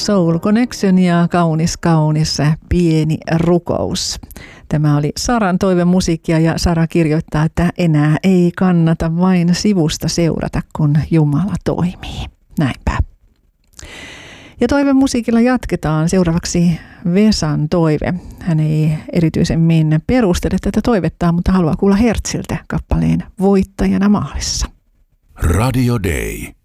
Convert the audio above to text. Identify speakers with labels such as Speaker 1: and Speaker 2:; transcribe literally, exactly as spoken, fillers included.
Speaker 1: Soul Connection ja kaunis kaunis pieni rukous. Tämä oli Saran toivemusiikkia ja Sara kirjoittaa, että enää ei kannata vain sivusta seurata, kun Jumala toimii. Näinpä. Ja toivemusiikilla jatketaan. Seuraavaksi Vesan toive. Hän ei erityisemmin perustele tätä toivettaan, mutta haluaa kuulla Hertziltä kappaleen Voittajana maalissa.
Speaker 2: Radio Day.